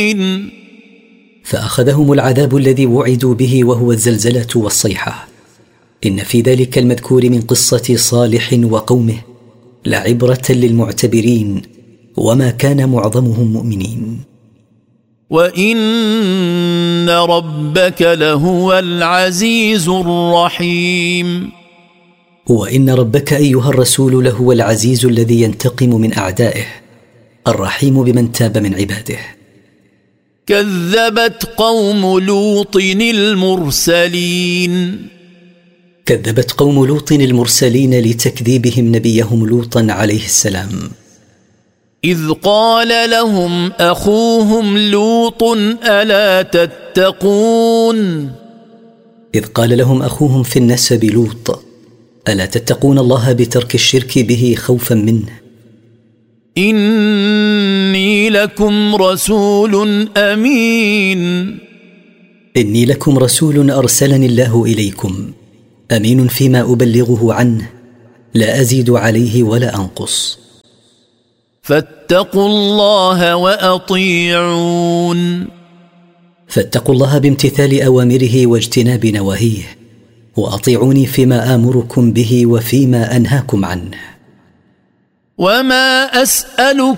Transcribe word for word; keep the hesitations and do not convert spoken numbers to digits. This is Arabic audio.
فأخذهم العذاب الذي وعدوا به وهو الزلزلة والصيحة. إن في ذلك المذكور من قصة صالح وقومه لعبرة للمعتبرين، وما كان معظمهم مؤمنين. وإن ربك لهو العزيز الرحيم. وإن ربك أيها الرسول لهو العزيز الذي ينتقم من أعدائه، الرحيم بمن تاب من عباده. كذبت قوم لوط المرسلين. كذبت قوم لوط المرسلين لتكذيبهم نبيهم لوطا عليه السلام. إذ قال لهم أخوهم لوط ألا تتقون. إذ قال لهم أخوهم في النسب لوط ألا تتقون الله بترك الشرك به خوفا منه. إني لكم رسول أمين. إني لكم رسول أرسلني الله إليكم، أمين فيما أبلغه عنه، لا أزيد عليه ولا أنقص. فاتقوا الله وأطيعون. فاتقوا الله بامتثال أوامره واجتناب نواهيه، وأطيعوني فيما آمركم به وفيما أنهاكم عنه. وما أسألكم